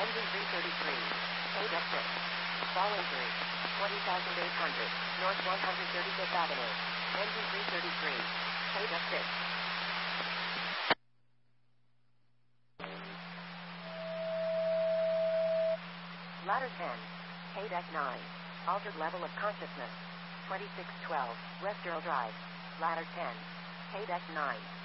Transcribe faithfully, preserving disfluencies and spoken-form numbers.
Engine three thirty-three. K deck six. Ball injury. twenty thousand eight hundred. North one hundred thirty-fifth Avenue. Engine three thirty-three. K deck six. Ladder ten. K deck nine. Altered level of consciousness. twenty-six twelve. West Earl Drive. Ladder ten. K deck nine.